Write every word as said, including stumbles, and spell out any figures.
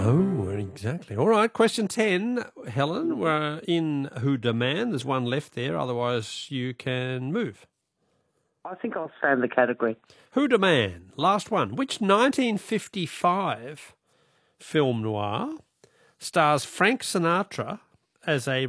No, exactly. All right, question ten, Helen. We're in Who Da Man. There's one left there, otherwise you can move. I think I'll stay in the category. Who Da Man, last one. Which nineteen fifty-five film noir stars Frank Sinatra as a